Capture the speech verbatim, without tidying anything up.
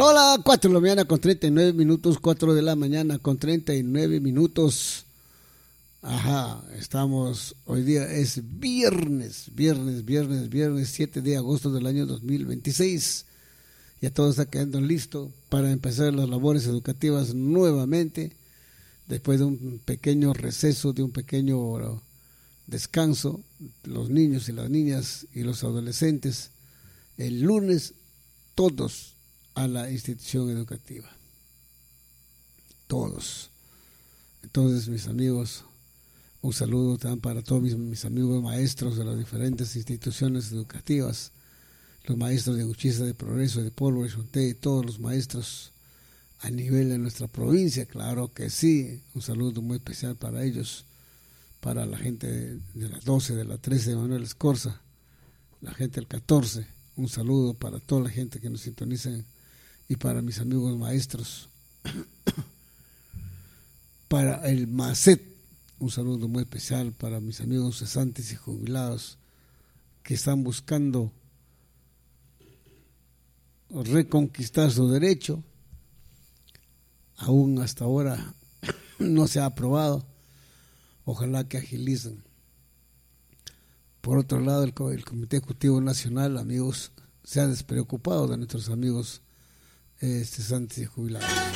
Hola, cuatro de la mañana con treinta y nueve minutos, cuatro de la mañana con treinta y nueve minutos. Ajá, estamos, hoy día es viernes, viernes, viernes, viernes, siete de agosto del año dos mil veintiséis. Ya todo está quedando listo para empezar las labores educativas nuevamente, después de un pequeño receso, de un pequeño descanso. Los niños y las niñas y los adolescentes, el lunes, todos a la institución educativa. Todos. Entonces, mis amigos, un saludo también para todos mis, mis amigos maestros de las diferentes instituciones educativas, los maestros de Uchisa, de Progreso, de Polvo, de Chonté, todos los maestros a nivel de nuestra provincia, claro que sí. Un saludo muy especial para ellos, para la gente de, de las doce, de la trece de Manuel Escorza, la gente del catorce, un saludo para toda la gente que nos sintoniza y para mis amigos maestros, para el MACET, un saludo muy especial para mis amigos cesantes y jubilados que están buscando reconquistar su derecho. Aún hasta ahora no se ha aprobado, ojalá que agilicen. Por otro lado, el, el Comité Ejecutivo Nacional, amigos, se ha despreocupado de nuestros amigos eh, cesantes y jubilados.